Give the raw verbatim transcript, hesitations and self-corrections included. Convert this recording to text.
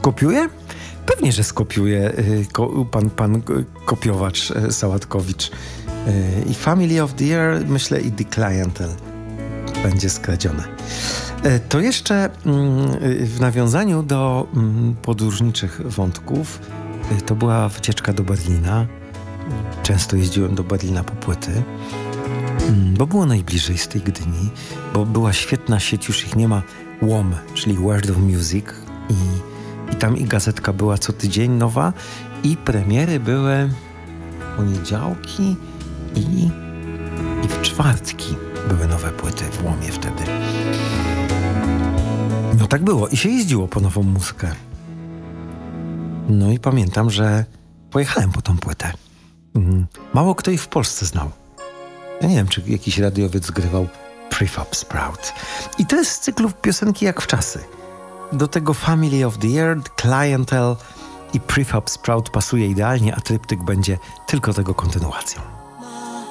Skopiuję? Pewnie, że skopiuje ko, pan, pan kopiowacz Sałatkowicz. I Family of the Year, myślę, i The Clientele będzie skradzione. To jeszcze w nawiązaniu do podróżniczych wątków, to była wycieczka do Berlina. Często jeździłem do Berlina po płyty, bo było najbliżej z tej Gdyni, bo była świetna sieć, już ich nie ma, W O M, czyli World of Music, i, i tam i gazetka była co tydzień nowa, i premiery były w poniedziałki i, i w czwartki były nowe płyty w Łomie wtedy. No tak było i się jeździło po nową muzykę. No i pamiętam, że pojechałem po tą płytę. Mało kto ich w Polsce znał. Ja nie wiem, czy jakiś radiowiec zgrywał Prefab Sprout. I to jest z cyklu piosenki jak w czasy. Do tego Family of the Year, Clientele i Prefab Sprout pasuje idealnie, a tryptyk będzie tylko tego kontynuacją.